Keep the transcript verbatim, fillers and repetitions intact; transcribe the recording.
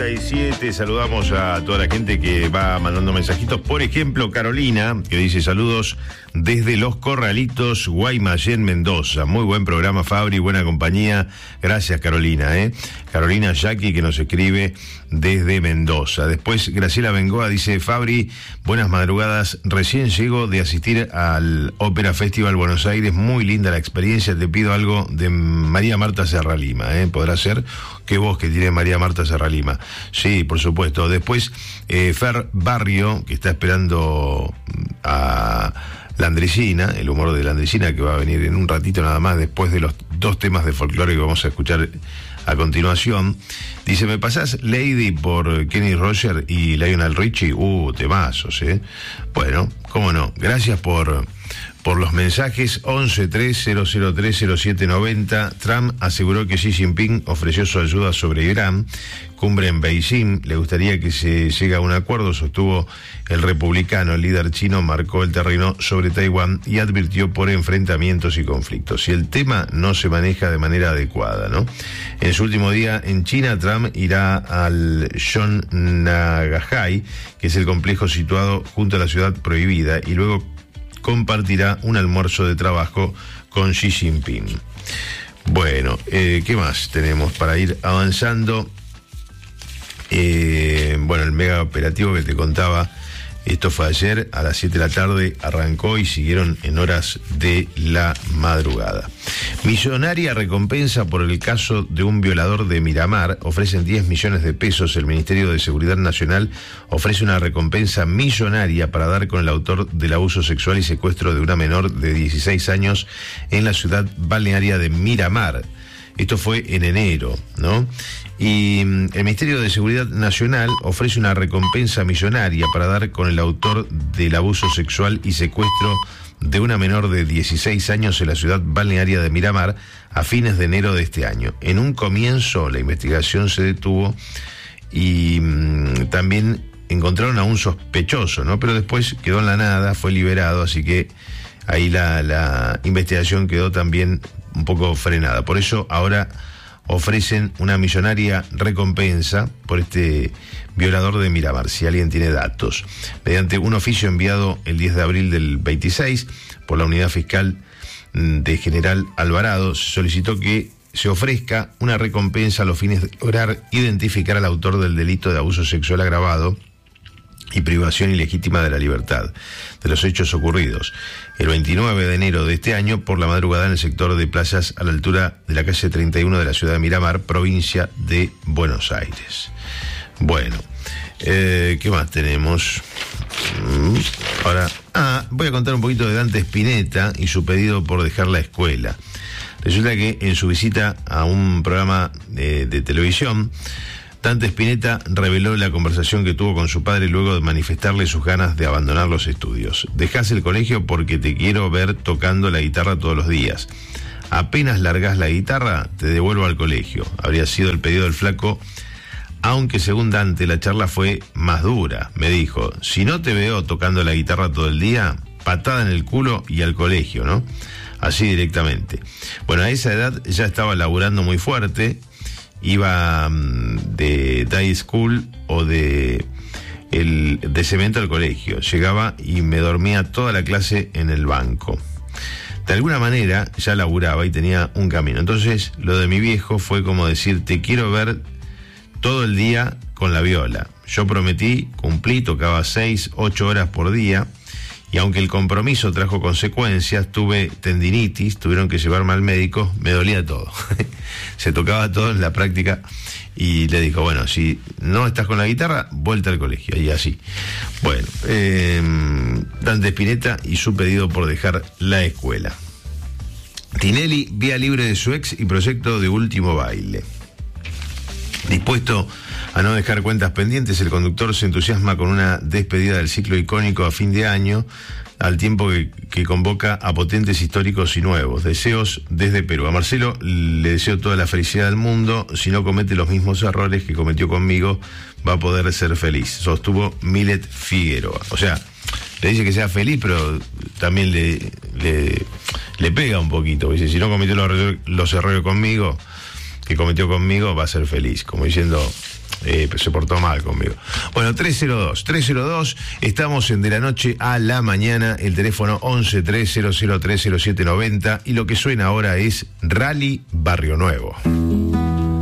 treinta y siete, saludamos a toda la gente que va mandando mensajitos. Por ejemplo, Carolina, que dice saludos desde Los Corralitos, Guaymallén, Mendoza. Muy buen programa, Fabri, buena compañía. Gracias, Carolina, ¿eh? Carolina Jackie, que nos escribe desde Mendoza. Después, Graciela Bengoa dice, Fabri, buenas madrugadas. Recién llego de asistir al Ópera Festival Buenos Aires. Muy linda la experiencia. Te pido algo de María Marta Serralima, ¿eh? ¿Podrá ser? ¿Qué voz que tiene María Marta Serralima? Sí, por supuesto. Después, eh, Fer Barrio, que está esperando a La Andresina, el humor de La Andresina, que va a venir en un ratito nada más, después de los dos temas de folclore que vamos a escuchar a continuación. Dice, ¿me pasás Lady por Kenny Roger y Lionel Richie? Uh, temazos, ¿eh? Bueno, cómo no. Gracias por... por los mensajes. Once tres cero cero tres cero siete noventa. Trump aseguró que Xi Jinping ofreció su ayuda sobre Irán. Cumbre en Beijing. Le gustaría que se llegue a un acuerdo, sostuvo el republicano. El líder chino marcó el terreno sobre Taiwán y advirtió por enfrentamientos y conflictos si el tema no se maneja de manera adecuada, ¿no? En su último día en China, Trump irá al Yonnagahai, que es el complejo situado junto a la ciudad prohibida, y luego compartirá un almuerzo de trabajo con Xi Jinping. Bueno, eh, ¿qué más tenemos para ir avanzando? Eh, bueno, el mega operativo que te contaba, esto fue ayer, a las siete de la tarde arrancó y siguieron en horas de la madrugada. Millonaria recompensa por el caso de un violador de Miramar. Ofrecen diez millones de pesos. El Ministerio de Seguridad Nacional ofrece una recompensa millonaria para dar con el autor del abuso sexual y secuestro de una menor de dieciséis años en la ciudad balnearia de Miramar. Esto fue en enero, ¿no? Y el Ministerio de Seguridad Nacional ofrece una recompensa millonaria para dar con el autor del abuso sexual y secuestro de una menor de dieciséis años en la ciudad balnearia de Miramar a fines de enero de este año. En un comienzo la investigación se detuvo y mmm, también encontraron a un sospechoso, ¿no? Pero después quedó en la nada, fue liberado, así que ahí la, la investigación quedó también un poco frenada. Por eso ahora ofrecen una millonaria recompensa por este violador de Miramar, si alguien tiene datos. Mediante un oficio enviado el diez de abril del veintiséis por la Unidad Fiscal de General Alvarado, se solicitó que se ofrezca una recompensa a los fines de lograr identificar al autor del delito de abuso sexual agravado y privación ilegítima de la libertad de los hechos ocurridos el veintinueve de enero de este año por la madrugada en el sector de playas a la altura de la calle treinta y uno de la ciudad de Miramar, provincia de Buenos Aires. Bueno, eh, ¿qué más tenemos? Mm, ahora, ah, voy a contar un poquito de Dante Spinetta y su pedido por dejar la escuela. Resulta que en su visita a un programa de, de televisión, Dante Spinetta reveló la conversación que tuvo con su padre luego de manifestarle sus ganas de abandonar los estudios. Dejás el colegio porque te quiero ver tocando la guitarra todos los días. Apenas largás la guitarra, te devuelvo al colegio. Habría sido el pedido del flaco, aunque según Dante la charla fue más dura. Me dijo, si no te veo tocando la guitarra todo el día, patada en el culo y al colegio, ¿no? Así directamente. Bueno, a esa edad ya estaba laburando muy fuerte. Iba de day school o de, el, de cemento al colegio. Llegaba y me dormía toda la clase en el banco. De alguna manera ya laburaba y tenía un camino. Entonces lo de mi viejo fue como decir, te quiero ver todo el día con la viola. Yo prometí, cumplí, tocaba seis, ocho horas por día. Y aunque el compromiso trajo consecuencias, tuve tendinitis, tuvieron que llevarme al médico, me dolía todo. Se tocaba todo en la práctica y le dijo, bueno, si no estás con la guitarra, vuelta al colegio, y así. Bueno, eh, Dante Spinetta y su pedido por dejar la escuela. Tinelli, vía libre de su ex y proyecto de último baile. Dispuesto a no dejar cuentas pendientes, el conductor se entusiasma con una despedida del ciclo icónico a fin de año, al tiempo que, que convoca a potentes históricos y nuevos. Deseos desde Perú. A Marcelo le deseo toda la felicidad del mundo. Si no comete los mismos errores que cometió conmigo, va a poder ser feliz, sostuvo Milet Figueroa. O sea, le dice que sea feliz, pero también le, le, le pega un poquito. Dice, si no cometió los, los errores conmigo, que cometió conmigo, va a ser feliz. Como diciendo, Eh, se portó mal conmigo. Bueno, tres cero dos, tres cero dos, estamos en De la Noche a la Mañana, el teléfono once tres cero cero tres cero siete noventa, y lo que suena ahora es Rally Barrio Nuevo.